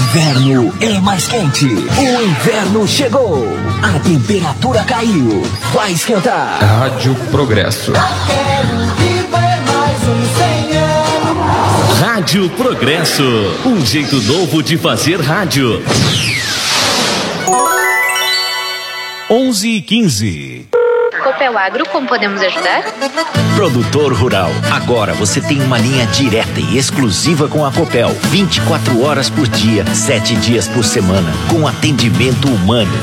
inverno é mais quente. O inverno chegou. A temperatura caiu. Vai esquentar. Rádio Progresso. Rádio Progresso. Um jeito novo de fazer rádio. 11h15. Copel Agro, como podemos ajudar? Produtor rural, agora você tem uma linha direta e exclusiva com a Copel. 24 horas por dia, 7 dias por semana, com atendimento humano.